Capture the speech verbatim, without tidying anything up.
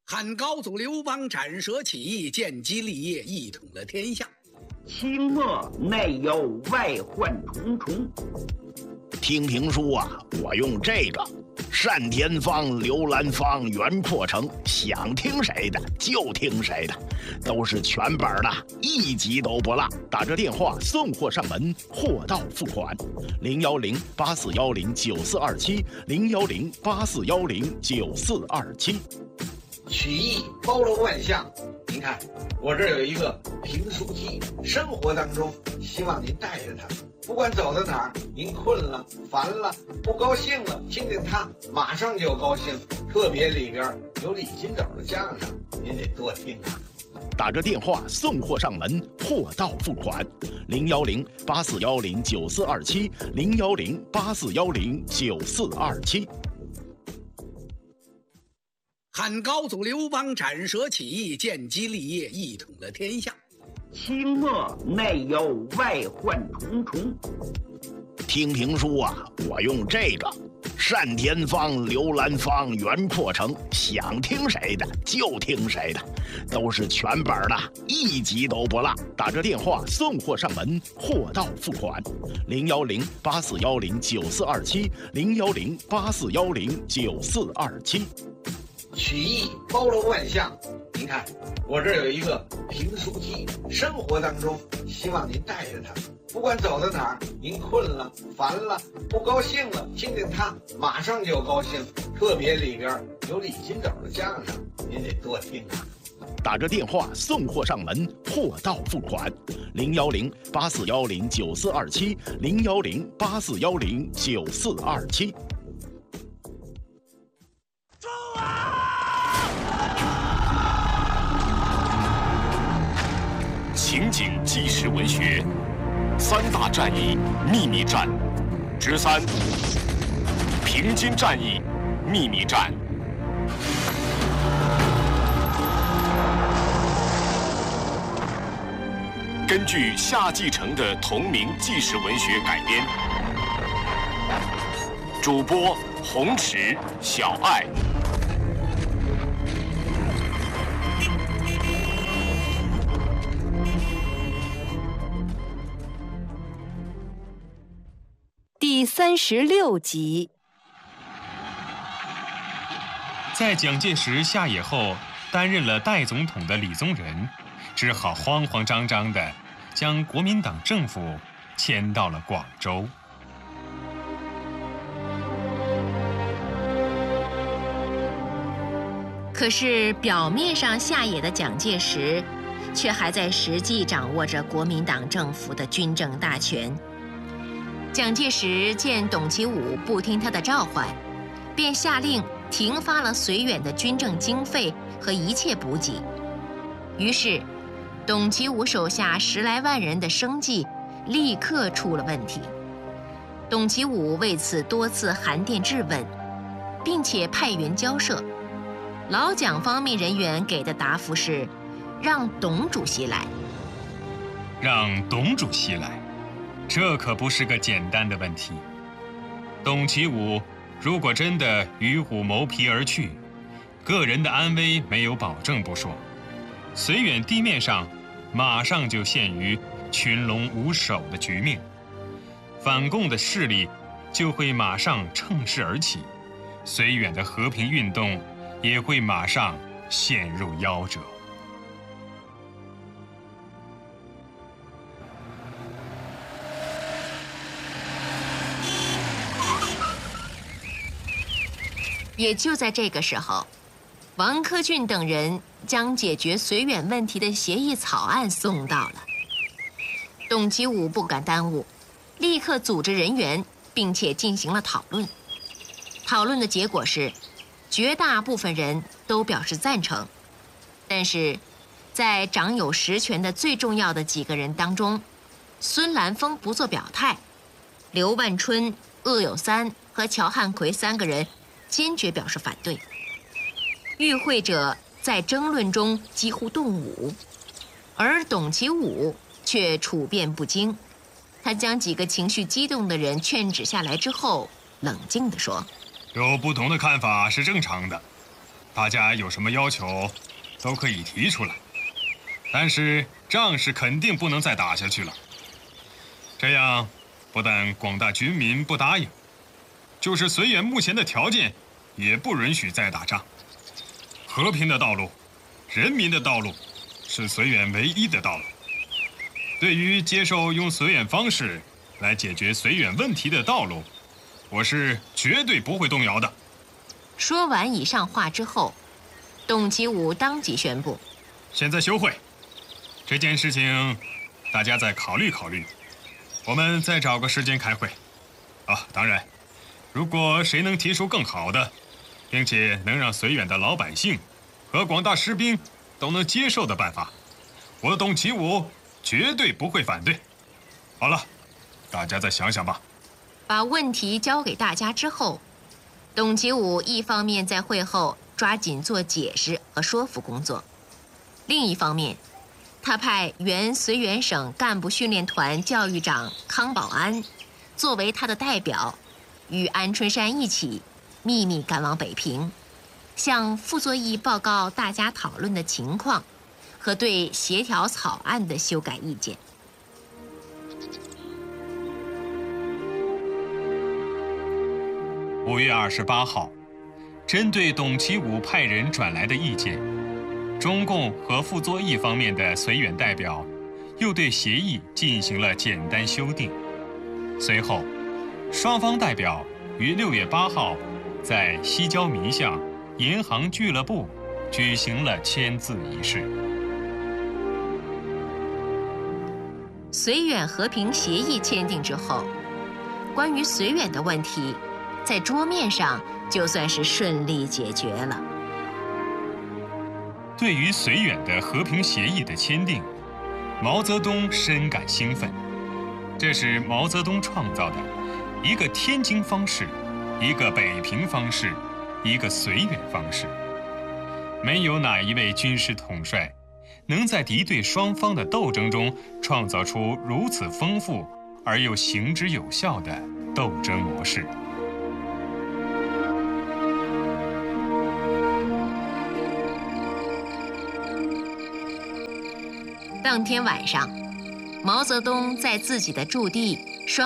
汉高祖刘邦斩蛇起义，建基立业，一统了天下。 清末内忧外患重重。 听评书啊，我用这个单田芳、刘兰芳、袁阔成，想听谁的就听谁的，都是全本的，一集都不落。打这电话送货上门，货到付款。零幺零八四幺零九四二七，零幺零八四幺零九四二七。 曲艺包罗万象，您看我这儿有一个评书机，生活当中希望您带着它，不管走到哪儿，您困了、烦了、不高兴了，听听它，马上就高兴。特别里边有李金斗的相声，您得多听啊。 打着电话送货上门，货到付款。零幺零八四幺零九四二七，零幺零八四幺零九四二七。 汉高祖刘邦斩蛇起义，建基立业，一统了天下。 清末内忧外患重重。 听评书啊，我用这个单田芳、刘兰芳、袁阔成，想听谁的就听谁的，都是全本的，一集都不落。打这电话送货上门，货到付款。零幺零八四幺零九四二七，零幺零八四幺零九四二七。 曲艺包罗万象，您看我这儿有一个评书机，生活当中希望您带着它，不管走到哪儿，您困了、烦了、不高兴了，听听它，马上就高兴。特别里边有李金斗的相声，您得多听啊。 打着电话送货上门，货到付款。零幺零八四幺零九四二七，零幺零八四幺零九四二七。 情景纪实文学三大战役秘密战之三：平津战役秘密战。根据夏继承的同名纪实文学改编，主播洪池、小爱。 第三十六集。 在蒋介石下野后，担任了代总统的李宗仁，只好慌慌张张地将国民党政府迁到了广州。 可是表面上下野的蒋介石，却还在实际掌握着国民党政府的军政大权。蒋介石见董其武不听他的召唤，便下令停发了绥远的军政经费和一切补给。于是，董其武手下十来万人的生计立刻出了问题。董其武为此多次函电质问，并且派员交涉。老蒋方面人员给的答复是，让董主席来。 让董主席来，这可不是个简单的问题。董其武如果真的与虎谋皮而去，个人的安危没有保证不说，绥远地面上马上就陷于群龙无首的局面，反共的势力就会马上乘势而起，绥远的和平运动也会马上陷入夭折。 也就在这个时候，王克俊等人将解决绥远问题的协议草案送到了。董其武不敢耽误，立刻组织人员，并且进行了讨论。讨论的结果是，绝大部分人都表示赞成，但是在掌有实权的最重要的几个人当中，孙兰峰不做表态，刘万春、鄂有三和乔汉奎三个人坚决表示反对。与会者在争论中几乎动武，而董其武却处变不惊。他将几个情绪激动的人劝止下来之后，冷静地说： 有不同的看法是正常的， 大家有什么要求，都可以提出来。但是仗是肯定不能再打下去了。这样，不但广大军民不答应，就是绥远目前的条件，也不允许再打仗。和平的道路，人民的道路，是绥远唯一的道路。对于接受用绥远方式来解决绥远问题的道路，我是绝对不会动摇的。 说完以上话之后，董其武当即宣布： 现在休会，这件事情大家再考虑考虑，我们再找个时间开会。啊，当然，如果谁能提出更好的，并且能让绥远的老百姓和广大士兵都能接受的办法，我董其武绝对不会反对。好了，大家再想想吧。 把问题交给大家之后，董其武一方面在会后抓紧做解释和说服工作，另一方面，他派原绥远省干部训练团教育长康保安作为他的代表，与安春山一起秘密赶往北平，向傅作义报告大家讨论的情况和对协调草案的修改意见。 五月二十八号，针对董其武派人转来的意见，中共和傅作义方面的绥远代表又对协议进行了简单修订。随后，双方代表于六月八号在西郊民巷银行俱乐部举行了签字仪式。 绥远和平协议签订之后，关于绥远的问题，在桌面上就算是顺利解决了。 对于绥远的和平协议的签订，毛泽东深感兴奋。这是毛泽东创造的一个天津方式，一个北平方式，一个绥远方式。没有哪一位军事统帅能在敌对双方的斗争中创造出如此丰富而又行之有效的斗争模式。 当天晚上，毛泽东在自己的驻地